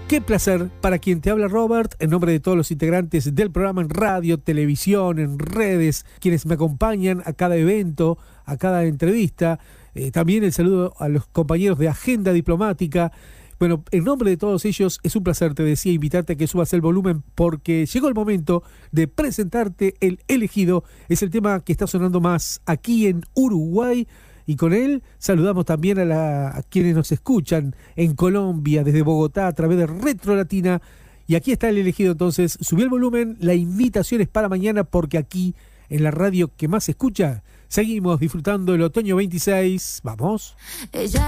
Qué placer para quien te habla Robert, en nombre de todos los integrantes del programa en radio, televisión, en redes, quienes me acompañan a cada evento, a cada entrevista. También el saludo a los compañeros de Agenda Diplomática. Bueno, en nombre de todos ellos, es un placer, te decía, invitarte a que subas el volumen porque llegó el momento de presentarte el elegido. Es el tema que está sonando más aquí en Uruguay. Y con él saludamos también a quienes nos escuchan en Colombia, desde Bogotá, a través de Retro Latina. Y aquí está el elegido, entonces, subí el volumen, la invitación es para mañana, porque aquí, en la radio que más se escucha, seguimos disfrutando el otoño 26. ¡Vamos!